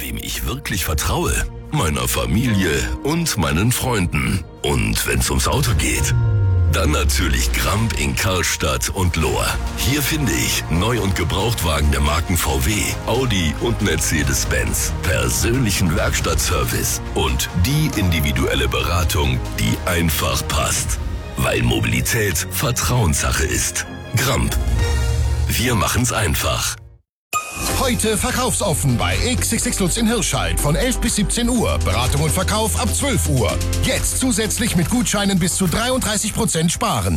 Wem ich wirklich vertraue? Meiner Familie und meinen Freunden. Und wenn's ums Auto geht? Dann natürlich Gramp in Karlstadt und Lohr. Hier finde ich Neu- und Gebrauchtwagen der Marken VW, Audi und Mercedes-Benz, persönlichen Werkstattservice und die individuelle Beratung, die einfach passt. Weil Mobilität Vertrauenssache ist. Gramp. Wir machen's einfach. Heute verkaufsoffen bei XXX Lutz in Hirscheid von 11 bis 17 Uhr. Beratung und Verkauf ab 12 Uhr. Jetzt zusätzlich mit Gutscheinen bis zu 33% sparen.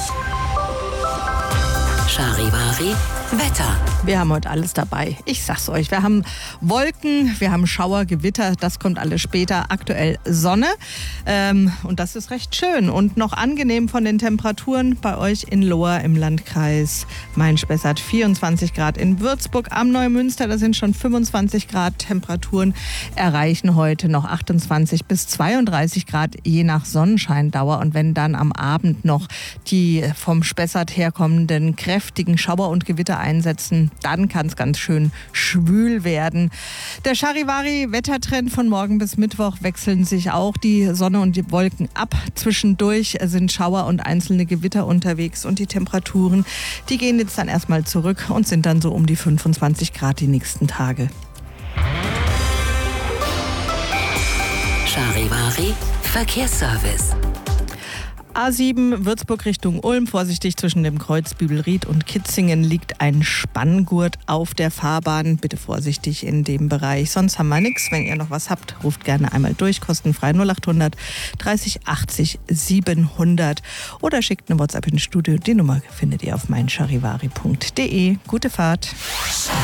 Charivari Wetter. Wir haben heute alles dabei. Ich sag's euch, wir haben Wolken, wir haben Schauer, Gewitter, das kommt alles später. Aktuell Sonne und das ist recht schön und noch angenehm von den Temperaturen bei euch in Lohr im Landkreis Main-Spessart. 24 Grad in Würzburg am Neumünster, da sind schon 25 Grad. Temperaturen erreichen heute noch 28 bis 32 Grad, je nach Sonnenscheindauer. Und wenn dann am Abend noch die vom Spessart herkommenden kräftigen Schauer und Gewitter einsetzen, dann kann es ganz schön schwül werden. Der Charivari-Wettertrend von morgen bis Mittwoch wechseln sich auch die Sonne und die Wolken ab. Zwischendurch sind Schauer und einzelne Gewitter unterwegs und die Temperaturen, die gehen jetzt dann erstmal zurück und sind dann so um die 25 Grad die nächsten Tage. Charivari Verkehrsservice. A7 Würzburg Richtung Ulm. Vorsichtig, zwischen dem Kreuz Bübelried und Kitzingen liegt ein Spanngurt auf der Fahrbahn. Bitte vorsichtig in dem Bereich. Sonst haben wir nichts. Wenn ihr noch was habt, ruft gerne einmal durch. Kostenfrei 0800 30 80 700. Oder schickt eine WhatsApp ins Studio. Die Nummer findet ihr auf meincharivari.de. Gute Fahrt.